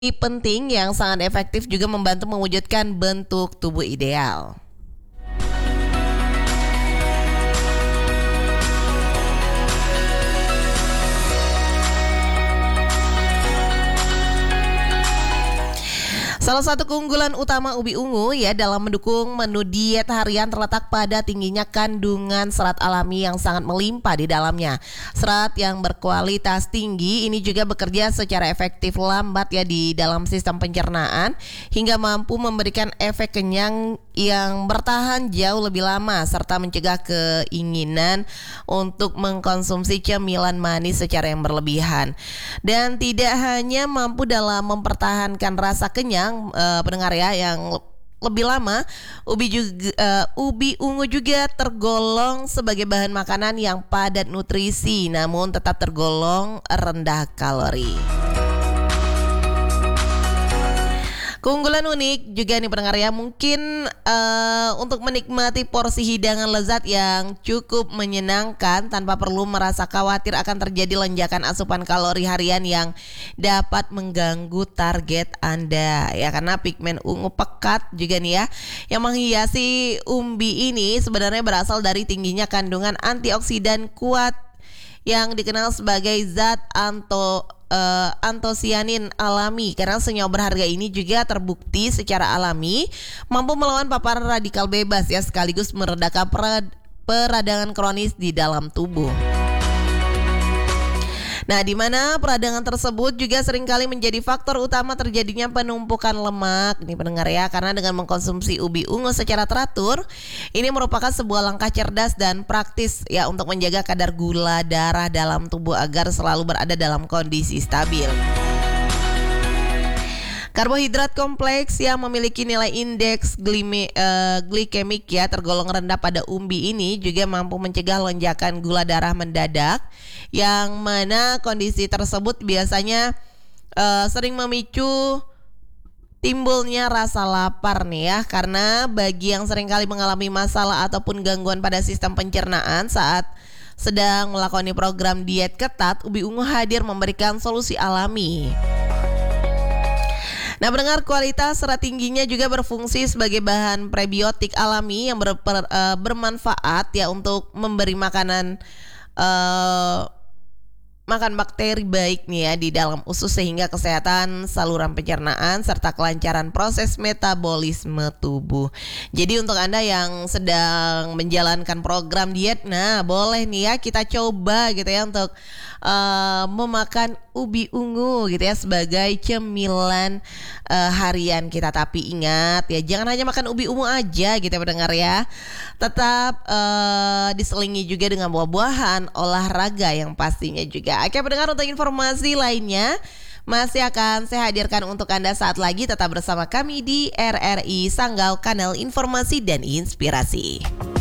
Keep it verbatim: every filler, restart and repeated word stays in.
Penting yang sangat efektif juga membantu mewujudkan bentuk tubuh ideal. Salah satu keunggulan utama ubi ungu ya dalam mendukung menu diet harian terletak pada tingginya kandungan serat alami yang sangat melimpah di dalamnya. Serat yang berkualitas tinggi ini juga bekerja secara efektif lambat ya di dalam sistem pencernaan hingga mampu memberikan efek kenyang yang bertahan jauh lebih lama serta mencegah keinginan untuk mengkonsumsi cemilan manis secara yang berlebihan. Dan tidak hanya mampu dalam mempertahankan rasa kenyang Uh, pendengar ya yang lebih lama, ubi juga uh, ubi ungu juga tergolong sebagai bahan makanan yang padat nutrisi namun tetap tergolong rendah kalori. Keunggulan unik juga nih pendengar ya, mungkin uh, untuk menikmati porsi hidangan lezat yang cukup menyenangkan tanpa perlu merasa khawatir akan terjadi lonjakan asupan kalori harian yang dapat mengganggu target Anda ya, karena pigmen ungu pekat juga nih ya yang menghiasi umbi ini sebenarnya berasal dari tingginya kandungan antioksidan kuat yang dikenal sebagai zat anto Uh, antosianin alami, karena senyawa berharga ini juga terbukti secara alami mampu melawan paparan radikal bebas ya sekaligus meredakan perad- peradangan kronis di dalam tubuh. Nah, di mana peradangan tersebut juga seringkali menjadi faktor utama terjadinya penumpukan lemak nih pendengar ya, karena dengan mengkonsumsi ubi ungu secara teratur ini merupakan sebuah langkah cerdas dan praktis ya untuk menjaga kadar gula darah dalam tubuh agar selalu berada dalam kondisi stabil. Karbohidrat kompleks yang memiliki nilai indeks glime, uh, glikemik ya tergolong rendah pada umbi ini juga mampu mencegah lonjakan gula darah mendadak, yang mana kondisi tersebut biasanya uh, sering memicu timbulnya rasa lapar nih ya, karena bagi yang seringkali mengalami masalah ataupun gangguan pada sistem pencernaan saat sedang melakoni program diet ketat, ubi ungu hadir memberikan solusi alami. Nah, pendengar, kualitas serat tingginya juga berfungsi sebagai bahan prebiotik alami yang ber, ber, uh, bermanfaat ya untuk memberi makanan uh, makan bakteri baik nih ya di dalam usus sehingga kesehatan saluran pencernaan serta kelancaran proses metabolisme tubuh. Jadi untuk Anda yang sedang menjalankan program diet, nah boleh nih ya kita coba gitu ya untuk uh, memakan ubi ungu gitu ya sebagai cemilan uh, harian kita. Tapi ingat ya, jangan hanya makan ubi ungu aja gitu ya pendengar ya. Tetap uh, diselingi juga dengan buah-buahan, olahraga yang pastinya juga. Oke pendengar, untuk informasi lainnya masih akan saya hadirkan untuk Anda saat lagi. Tetap bersama kami di R R I Sanggau, kanal informasi dan inspirasi.